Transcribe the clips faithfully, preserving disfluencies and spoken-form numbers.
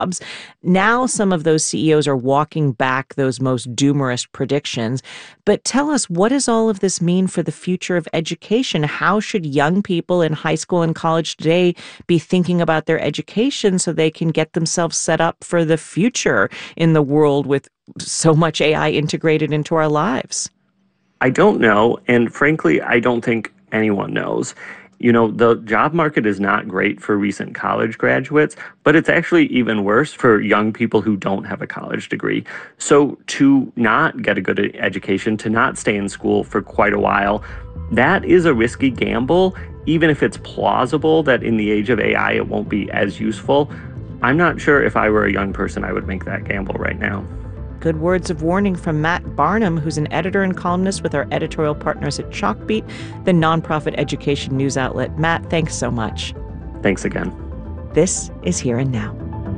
jobs. Now some of those C E Os are walking back those most doomorous predictions. But tell us, what does all of this mean for the future of education? How should young people in high school and college today be thinking about their education so they can get themselves set up for the future in the world with so much A I integrated into our lives? I don't know, and frankly, I don't think anyone knows. You know, the job market is not great for recent college graduates, but it's actually even worse for young people who don't have a college degree. So to not get a good education, to not stay in school for quite a while, that is a risky gamble, even if it's plausible that in the age of A I it won't be as useful. I'm not sure if I were a young person I would make that gamble right now. Good words of warning from Matt Barnum, who's an editor and columnist with our editorial partners at Chalkbeat, the nonprofit education news outlet. Matt, thanks so much. Thanks again. This is Here and Now.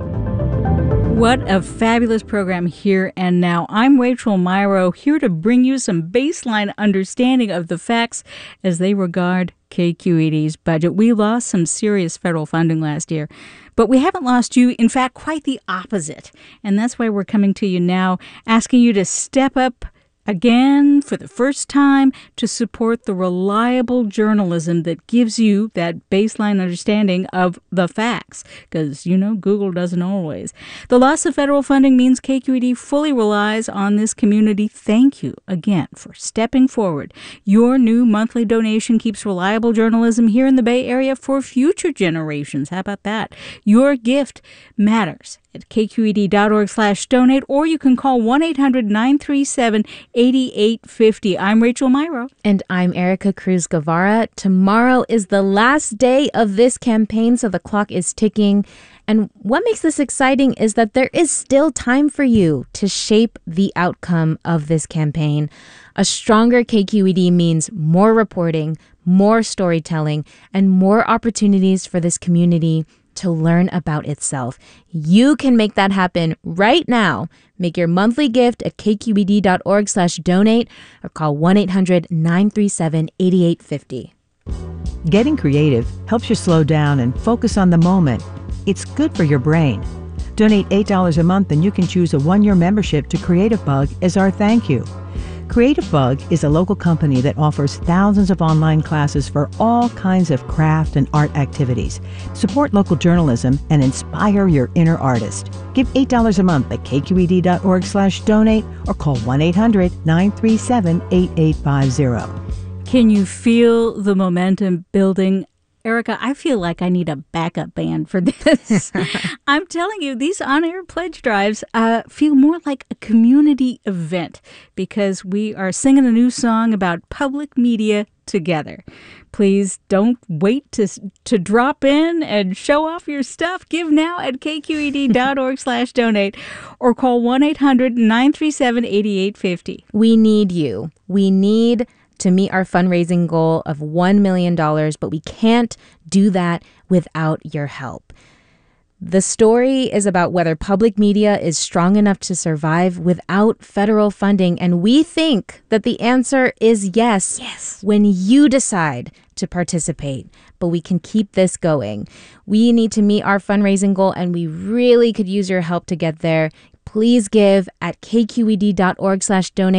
What a fabulous program, Here and Now. I'm Rachel Myrow, here to bring you some baseline understanding of the facts as they regard K Q E D's budget. We lost some serious federal funding last year, but we haven't lost you. In fact, quite the opposite. And that's why we're coming to you now, asking you to step up again for the first time to support the reliable journalism that gives you that baseline understanding of the facts. Because, you know, Google doesn't always. The loss of federal funding means K Q E D fully relies on this community. Thank you again for stepping forward. Your new monthly donation keeps reliable journalism here in the Bay Area for future generations. How about that? Your gift matters at k q e d dot org slash donate, or you can call one eight hundred nine three seven eight eight five zero. I'm Rachel Myrow. And I'm Erica Cruz Guevara. Tomorrow is the last day of this campaign, so the clock is ticking. And what makes this exciting is that there is still time for you to shape the outcome of this campaign. A stronger K Q E D means more reporting, more storytelling, and more opportunities for this community to learn about itself. You can make that happen right now. Make your monthly gift at k q e d dot org slash donate or call one eight hundred nine three seven eight eight five zero. Getting creative helps you slow down and focus on the moment. It's good for your brain. Donate eight dollars a month and you can choose a one-year membership to Creative Bug as our thank you. Creative Bug is a local company that offers thousands of online classes for all kinds of craft and art activities. Support local journalism and inspire your inner artist. Give eight dollars a month at k q e d dot org slash donate or call one eight hundred nine three seven eight eight five zero. Can you feel the momentum building? Erica, I feel like I need a backup band for this. I'm telling you, these on-air pledge drives uh, feel more like a community event because we are singing a new song about public media together. Please don't wait to to drop in and show off your stuff. Give now at k q e d dot org slash donate or call one eight hundred nine three seven eight eight five zero. We need you. We need to meet our fundraising goal of one million dollars, but we can't do that without your help. The story is about whether public media is strong enough to survive without federal funding, and we think that the answer is yes. Yes. When you decide to participate, but we can keep this going. We need to meet our fundraising goal, and we really could use your help to get there. Please give at k q e d dot org slash donate.